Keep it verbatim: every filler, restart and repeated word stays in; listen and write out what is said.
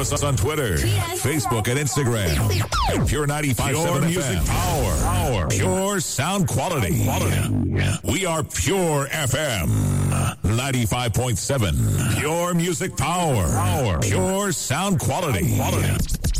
us on Twitter, Facebook, and Instagram. Pure ninety-five point seven music power. Power. Pure sound quality. We are Pure F M ninety-five point seven. Pure music power. Power. Pure sound quality.